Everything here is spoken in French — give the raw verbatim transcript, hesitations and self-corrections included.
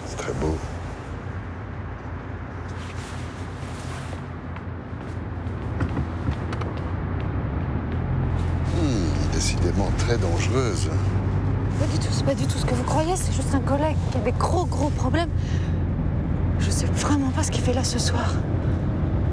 C'est très beau. Hmm, décidément très dangereuse. Pas du tout, c'est pas du tout ce que vous croyez, c'est juste un collègue qui a des gros gros problèmes. Je sais vraiment pas ce qu'il fait là ce soir.